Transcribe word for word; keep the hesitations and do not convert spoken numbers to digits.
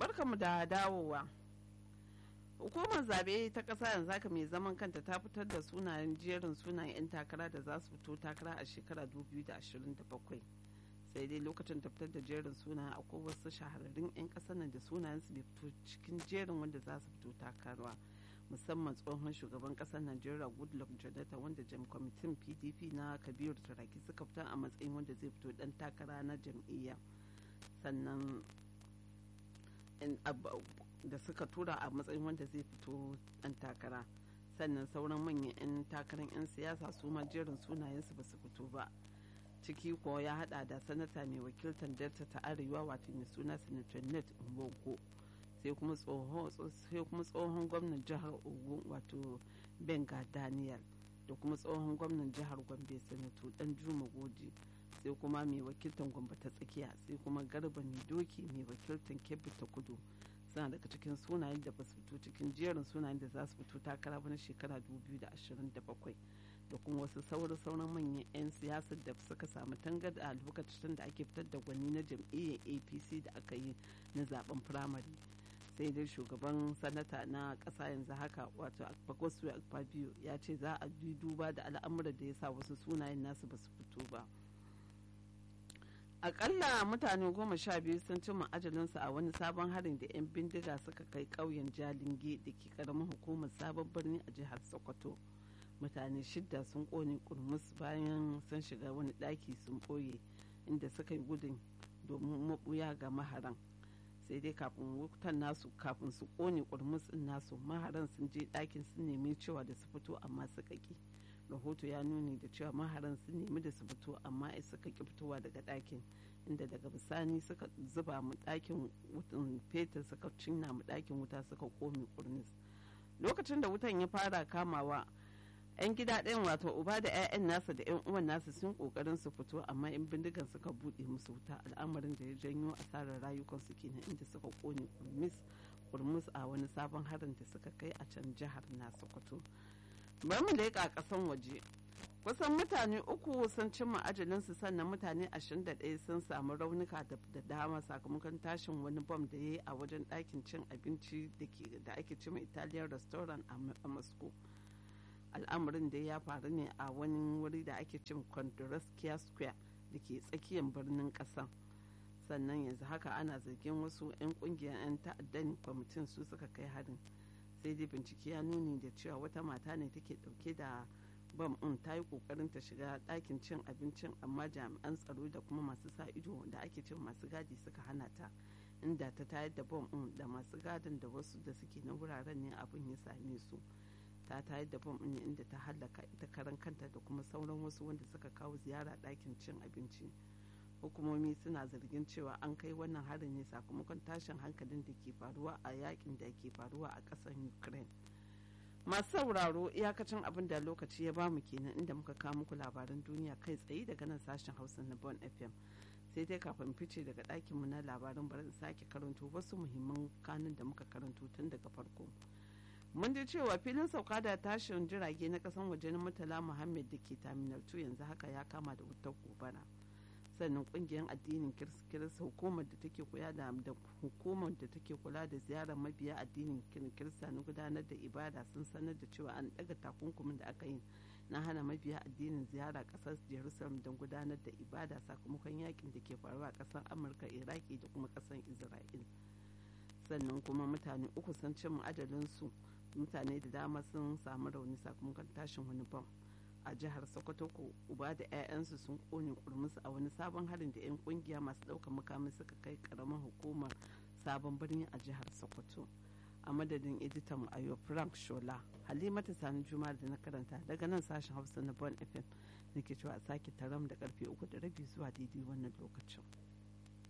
barkamu da dawowa. Hukumar zabe ta ƙasa yanzu haka mai zaman kanta ta fitar da sunayen jerin sunayen 'yan takara da za su fito takara a shekara dubu biyu da ashirin da bakwai. Sai dai lokacin da fitar da jerin sunayen akwai wasu shahararrun 'yan ƙasar nan da sunayensu bai fito cikin jerin wanda za su fito takara, musamman tsohon shugaban ƙasar Najeriya Goodluck Jonathan, wanda jam kwamitin P D P na Kabiru Turaki suka fitar a matsayin wanda zai fito dan takara na jam'iyya. Sannan da suka tura a matsayin wanda zai fito dan takara, sannan sauran manyan 'yan takarar 'yan siyasa su ma jerin sunayensu ba su fito ba. Ciki ko ya hada da sanata mai wakiltar delta ta arewa wato mai suna senator net Mbogo, sai kuma tsohon gwamnan jihar Ogun wato Benga Daniel, da kuma tsohon gwamnan jihar Gombe sanato dan Juma Goji, sai kuma mai wakiltar Gombe ta tsakiya, sai kuma Garba mai doki mai wakiltar Kebbi ta kudu. Suna daga cikin sunayen da ba su fito cikin jerin sunayen da za su fito takara ba na shekara dubu biyu da ashirin da bakwai, da kuma wasu sauran sauran manyan 'yan siyasar da suka samu tangarda a lokacin da ake fitar da gwani na jam'iyyar A P C da aka yi na zaben firamare. Sai dai shugaban sanata na ƙasa yanzu haka wato Akpakwasu Akpabio ya ce za a duba da al'amuran da ya sa wasu sunayen nasu ba su fito ba. Akalla mutane goma sha biyu sun cimma ajalinsu a wani sabon harin da 'yan bindiga suka kai ƙauyen Jalinge da ke karamin hukumar sabon birni a jihar Sokoto. Mutane shidda sun ƙone kurmus bayan sun shiga wani ɗaki sun ɓoye inda suka yi gudun domin maɓuya ga maharan. Sai dai kafin wutan nasu kafin su ƙone kurmus ɗin nasu, maharan sun je ɗakin sun nemi cewa da su fito amma suka ƙi. Rahoto ya nuni da cewa maharan sun nemi da su fito amma suka ki fitowa daga ɗakin, inda daga bisani suka zuba mu ɗakin wutan fetur suka cinna mu ɗakin wuta suka kome kurnis. Lokacin da wutan ya fara kamawa, 'yan gida ɗayan wato uba da 'ya'yan nasa da 'yan uwan nasa sun kokarin su fito amma 'yan bindigan suka buɗe musu wuta, al'amarin da ya janyo asarar rayukansu kenan, inda suka kone kurmis kurmus a wani sabon harin da suka kai a can jihar na Sokoto. Bari mu leƙa ƙasan waje. Kusan mutane uku sun cimma ajalinsu, sannan mutane ashirin da ɗaya sun samu raunuka da dama sakamakon tashin wani bom da ya yi a wajen ɗakin cin abinci da ake cima Italian restaurant a Moscow. Al'amarin da ya faru ne a wani wuri da ake cin Kondratskaya Square da ke tsakiyar birnin ƙasan. Sannan yanzu haka ana zargin wasu 'yan ƙungiyar 'yan ta'addan kwamitin su suka kai harin. Sai dai bincike ya nuni da cewa wata mata ne take dauke da bam ɗin ta yi kokarin ta shiga ɗakin cin abincin, amma jami'an tsaro da kuma masu sa ido da ake cin masu gadi suka hana ta, inda ta tayar da bam ɗin da masu gadin da wasu da suke na wuraren ne abin ya same su. Ta tayar da bam ɗin inda ta hallaka ita karan kanta da kuma sauran wasu wanda suka kawo ziyara ɗakin cin abinci. Hukumomi suna zargin cewa an kai wannan harin ne sakamakon tashin hankalin da ke faruwa a yakin da ke faruwa a ƙasar Ukraine. Masu sauraro, iyakacin abin da lokaci ya bamu kenan, inda muka kawo muku labaran duniya kai tsaye daga nan sashen Hausa na Bon F M. Sai dai kafin fice daga ɗakinmu na labaran, bari in sake karanto wasu muhimman kanun da muka karanto tun daga farko. Mun ji cewa filin sauka da tashin jirage na ƙasan waje na Murtala Muhammad da ke Terminal two yanzu haka ya kama da wutar gobara. Sannan kungiyar addinin kirista hukumar da take kula da hukumar da take kula da ziyarar mabiya addinin kirista na gudanar da ibada sun sanar da cewa an daga takunkumin da aka yi na hana mabiya addinin ziyara kasar Jerusalem don gudanar da ibada sakamakon yakin da ke faruwa a kasar Amurka, Iraki da kuma kasar Isra'il. Sannan kuma mutane uku sun cimma ajalinsu, mutane da dama sun samu rauni sakamakon tashin wani bam a jihar Sokoto. Ko uba da 'ya'yansu sun kone kurmusu a wani sabon harin da 'yan kungiya masu ɗaukar makami suka kai karamar hukumar sabon birni a jihar Sokoto. A madadin editan Ayo Frank Shola, Halimatu Sani Juma da na karanta daga nan sashen Hausa na Bon F M nake cewa a sake taram da karfe uku da rabi zuwa daidai wannan lokacin.